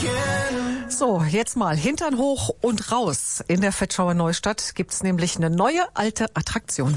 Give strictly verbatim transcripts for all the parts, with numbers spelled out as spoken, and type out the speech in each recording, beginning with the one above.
So, jetzt mal Hintern hoch und raus. In der Vetschauer Neustadt gibt's nämlich eine neue alte Attraktion.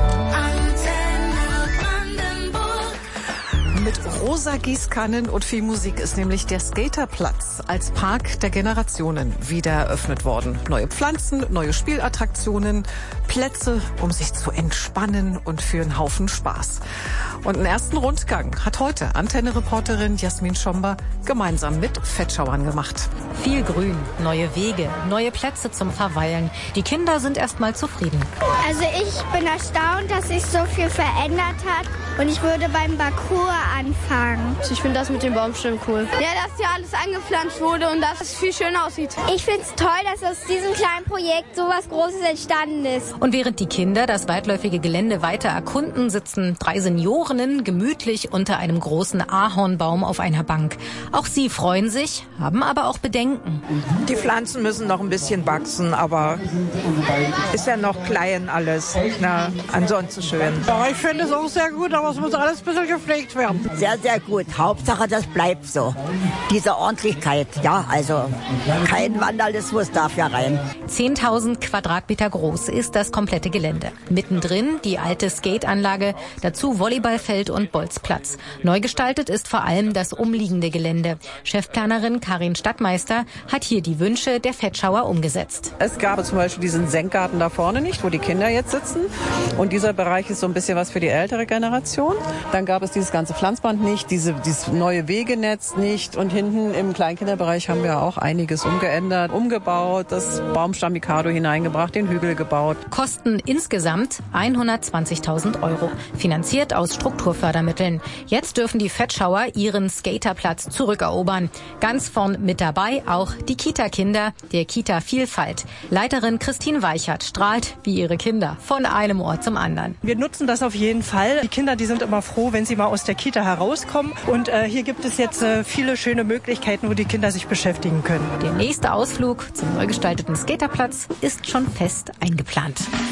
Mit rosa Gießkannen und viel Musik ist nämlich der Skaterplatz als Park der Generationen wieder eröffnet worden. Neue Pflanzen, neue Spielattraktionen, Plätze, um sich zu entspannen und für einen Haufen Spaß. Und einen ersten Rundgang hat heute Antenne-Reporterin Jasmin Schomber gemeinsam mit Vetschauern gemacht. Viel Grün, neue Wege, neue Plätze zum Verweilen. Die Kinder sind erst mal zufrieden. Also ich bin erstaunt, dass sich so viel verändert hat und ich würde beim Parcours anfangen. Ich finde das mit dem Baumstämmen cool. Ja, dass hier alles angepflanzt wurde und dass es viel schöner aussieht. Ich finde es toll, dass aus diesem kleinen Projekt so was Großes entstanden ist. Und während die Kinder das weitläufige Gelände weiter erkunden, sitzen drei Seniorinnen gemütlich unter einem großen Ahornbaum auf einer Bank. Auch sie freuen sich, haben aber auch Bedenken. Die Pflanzen müssen noch ein bisschen wachsen, aber ist ja noch klein alles. Na, ansonsten schön. Ja, ich finde es auch sehr gut, aber es muss alles ein bisschen gepflegt werden. Sehr, sehr gut. Hauptsache, das bleibt so. Diese Ordentlichkeit, ja, also kein Vandalismus darf ja rein. zehntausend Quadratmeter groß ist das komplette Gelände. Mittendrin die alte Skateanlage, dazu Volleyballfeld und Bolzplatz. Neu gestaltet ist vor allem das umliegende Gelände. Chefplanerin Karin Stadtmeister hat hier die Wünsche der Vetschauer umgesetzt. Es gab zum Beispiel diesen Senkgarten da vorne nicht, wo die Kinder jetzt sitzen. Und dieser Bereich ist so ein bisschen was für die ältere Generation. Dann gab es dieses ganze Pflanzband nicht, diese, dieses neue Wegenetz nicht. Und hinten im Kleinkinderbereich haben wir auch einiges umgeändert, umgebaut, das Baumstamm-Mikado hineingebracht, den Hügel gebaut. Kosten insgesamt hundertzwanzigtausend Euro. Finanziert aus Strukturfördermitteln. Jetzt dürfen die Vetschauer ihren Skaterplatz zurückerobern. Ganz vorn mit dabei auch die Kita-Kinder der Kita Vielfalt. Leiterin Christine Weichert strahlt wie ihre Kinder von einem Ort zum anderen. Wir nutzen das auf jeden Fall. Die Kinder, die sind immer froh, wenn sie mal aus der Kita herauskommen. Und äh, hier gibt es jetzt äh, viele schöne Möglichkeiten, wo die Kinder sich beschäftigen können. Der nächste Ausflug zum neu gestalteten Skaterplatz ist schon fest eingeplant.